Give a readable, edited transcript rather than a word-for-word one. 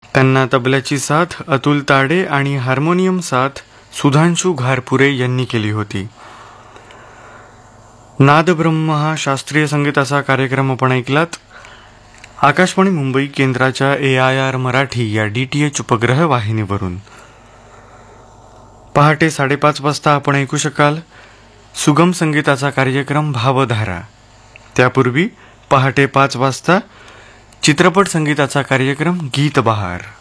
त्यांना तबल्याची साथ अतुल ताडे आणि हार्मोनियम साथ सुधांशू घारपुरे यांनी केली होती. नादब्रह्म हा शास्त्रीय संगीताचा कार्यक्रम आपण ऐकलात. आकाशवाणी मुंबई केंद्राच्या AIR मराठी या DTH उपग्रह वाहिनीवरून. पहाटे 5:30 वाजता आपण ऐकू शकाल सुगम संगीताचा कार्यक्रम भावधारा. त्यापूर्वी पहाटे 5 वाजता चित्रपट संगीताचा कार्यक्रम गीत बहार.